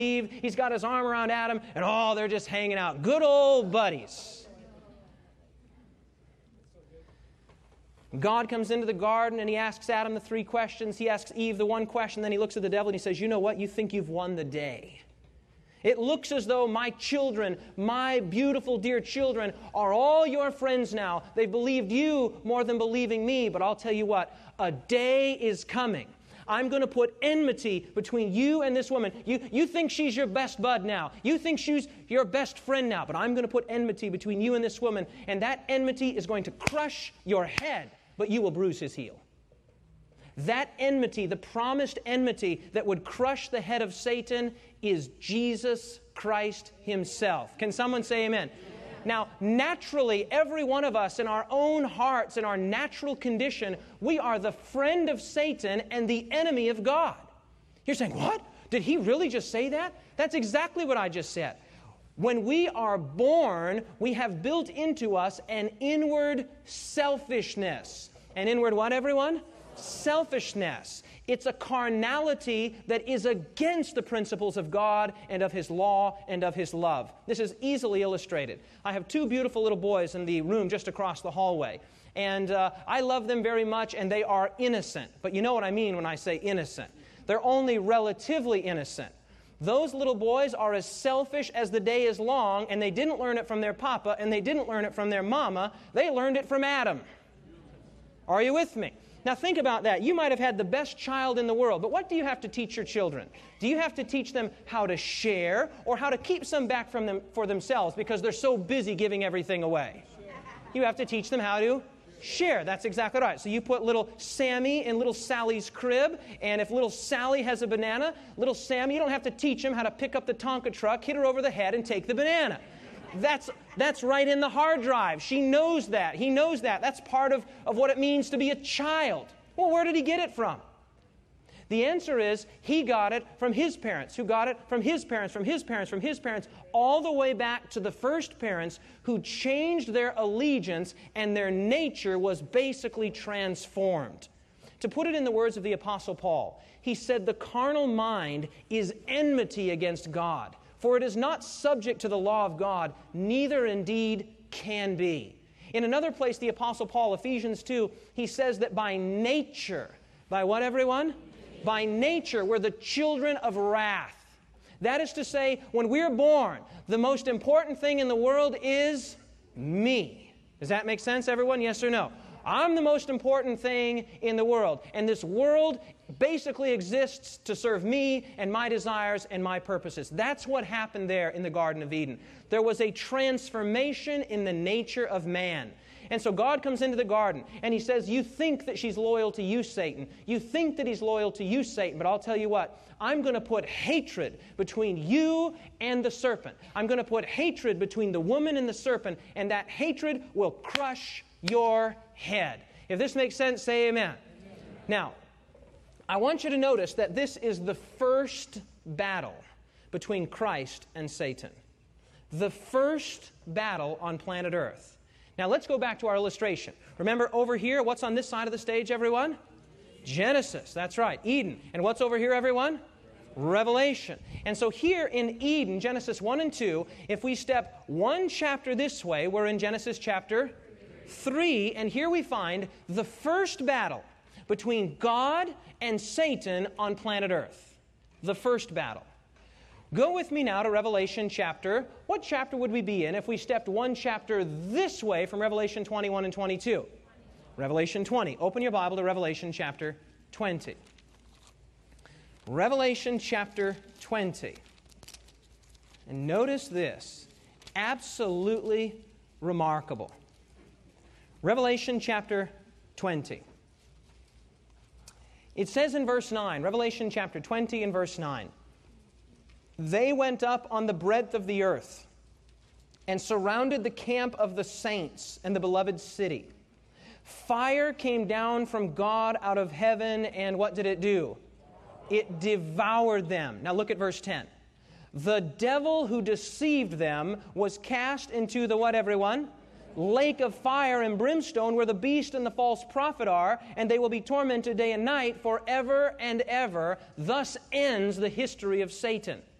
Eve. He's got his arm around Adam, and oh, they're just hanging out. Good old buddies. God comes into the garden and he asks Adam the 3 questions. He asks Eve the 1 question, then he looks at the devil and he says, you know what? You think you've won the day. It looks as though my children, my beautiful dear children, are all your friends now. They've believed you more than believing me. But I'll tell you what, a day is coming. I'm going to put enmity between you and this woman. You think she's your best bud now. You think she's your best friend now. But I'm going to put enmity between you and this woman. And that enmity is going to crush your head, but you will bruise his heel. That enmity, the promised enmity that would crush the head of Satan, is Jesus Christ himself. Can someone say amen? Now, naturally, every one of us in our own hearts, in our natural condition, we are the friend of Satan and the enemy of God. You're saying, what? Did he really just say that? That's exactly what I just said. When we are born, we have built into us an inward selfishness. An inward what, everyone? Selfishness. It's a carnality that is against the principles of God and of His law and of His love. This is easily illustrated. I have 2 beautiful little boys in the room just across the hallway. And I love them very much, and they are innocent. But you know what I mean when I say innocent. They're only relatively innocent. Those little boys are as selfish as the day is long, and they didn't learn it from their papa, and they didn't learn it from their mama. They learned it from Adam. Are you with me? Now think about that. You might have had the best child in the world, but what do you have to teach your children? Do you have to teach them how to share or how to keep some back from them for themselves because they're so busy giving everything away? You have to teach them how to share. That's exactly right. So you put little Sammy in little Sally's crib, and if little Sally has a banana, little Sammy, you don't have to teach him how to pick up the Tonka truck, hit her over the head, and take the banana. That's right in the hard drive. She knows that. He knows that. That's part of what it means to be a child. Well, where did he get it from? The answer is he got it from his parents, who got it from his parents, from his parents, from his parents, all the way back to the first parents who changed their allegiance and their nature was basically transformed. To put it in the words of the Apostle Paul, he said, the carnal mind is enmity against God. For it is not subject to the law of God, neither indeed can be. In another place, the Apostle Paul, Ephesians 2, he says that by nature, by what, everyone? By nature, we're the children of wrath. That is to say, when we're born, the most important thing in the world is me. Does that make sense, everyone? Yes or no? I'm the most important thing in the world. And this world basically exists to serve me and my desires and my purposes. That's what happened there in the Garden of Eden. There was a transformation in the nature of man. And so God comes into the garden and He says, you think that she's loyal to you, Satan. You think that he's loyal to you, Satan. But I'll tell you what, I'm going to put hatred between you and the serpent. I'm going to put hatred between the woman and the serpent, and that hatred will crush your head. If this makes sense, say amen. Now, I want you to notice that this is the first battle between Christ and Satan. The first battle on planet Earth. Now, let's go back to our illustration. Remember over here, what's on this side of the stage, everyone? Genesis, that's right, Eden. And what's over here, everyone? Revelation. And so here in Eden, Genesis 1 and 2, if we step 1 chapter this way, we're in Genesis chapter 3, and here we find the first battle between God and Satan on planet Earth. The first battle. Go with me now to Revelation chapter. What chapter would we be in if we stepped 1 chapter this way from Revelation 21 and 22? Revelation 20. Open your Bible to Revelation chapter 20. Revelation chapter 20. And notice this. Absolutely remarkable. Revelation chapter 20. It says in verse 9, Revelation chapter 20 and verse 9, they went up on the breadth of the earth and surrounded the camp of the saints and the beloved city. Fire came down from God out of heaven, and what did it do? It devoured them. Now look at verse 10. The devil who deceived them was cast into the what, everyone? Lake of fire and brimstone where the beast and the false prophet are, and they will be tormented day and night forever and ever. Thus ends the history of Satan.